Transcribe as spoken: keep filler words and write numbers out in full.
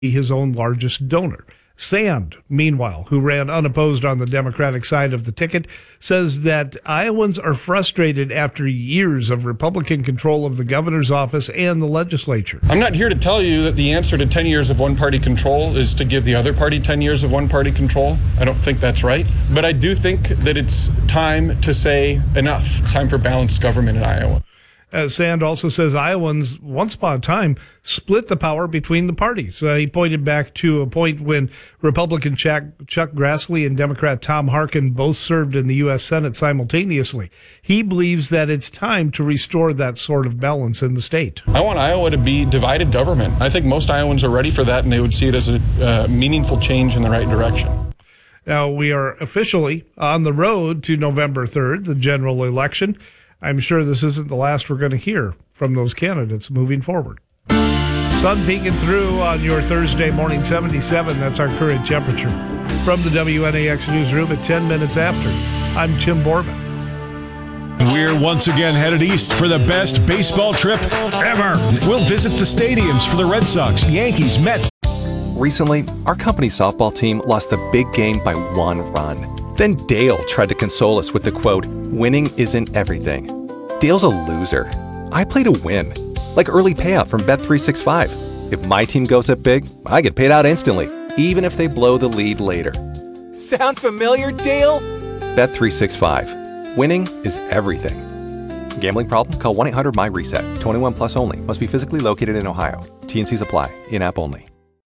his own largest donor. Sand, meanwhile, who ran unopposed on the Democratic side of the ticket, says that Iowans are frustrated after years of Republican control of the governor's office and the legislature. I'm not here to tell you that the answer to ten years of one-party control is to give the other party ten years of one-party control. I don't think that's right. But I do think that it's time to say enough. It's time for balanced government in Iowa. Uh, Sand also says Iowans, once upon a time, split the power between the parties. Uh, he pointed back to a point when Republican Chuck, Chuck Grassley and Democrat Tom Harkin both served in the U S Senate simultaneously. He believes that it's time to restore that sort of balance in the state. I want Iowa to be divided government. I think most Iowans are ready for that, and they would see it as a uh, meaningful change in the right direction. Now, we are officially on the road to November third, the general election. I'm sure this isn't the last we're going to hear from those candidates moving forward. Sun peeking through on your Thursday morning, seventy-seven. That's our current temperature. From the W N A X newsroom at ten minutes after, I'm Tim Borman. We're once again headed east for the best baseball trip ever. We'll visit the stadiums for the Red Sox, Yankees, Mets. Recently, our company's softball team lost the big game by one run. Then Dale tried to console us with the quote, "Winning isn't everything." Dale's a loser. I play to win. Like early payout from Bet three sixty-five. If my team goes up big, I get paid out instantly, even if they blow the lead later. Sound familiar, Dale? Bet three sixty-five. Winning is everything. Gambling problem? Call one eight hundred M Y RESET. twenty-one plus only. Must be physically located in Ohio. T and Cs apply. In-app only.